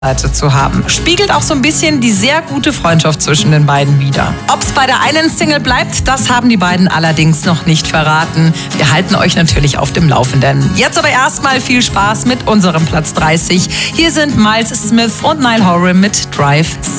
zu haben. Spiegelt auch so ein bisschen die sehr gute Freundschaft zwischen den beiden wider. Ob es bei der einen Single bleibt, das haben die beiden allerdings noch nicht verraten. Wir halten euch natürlich auf dem Laufenden. Jetzt aber erstmal viel Spaß mit unserem Platz 30. Hier sind Miles Smith und Niall Horan mit Drive